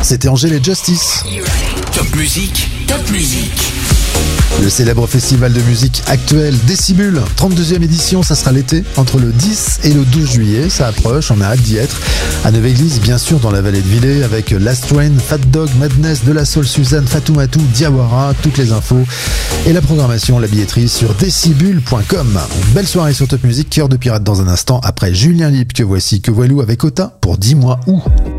C'était Angèle et Justice. Top musique, top musique. Le célèbre festival de musique actuel Décibule, 32e édition, ça sera l'été, entre le 10 et le 12 juillet, ça approche, on a hâte d'y être. À Neuve-Église, bien sûr, dans la vallée de Villers, avec Last Train, Fat Dog, Madness, De La Soul, Suzanne, Fatoumata, Diawara, toutes les infos et la programmation, la billetterie sur decibule.com. Belle soirée sur Top Music, Cœur de pirate dans un instant, après Julien Lippe, que voici, que voilou avec Ota pour Dis-moi où.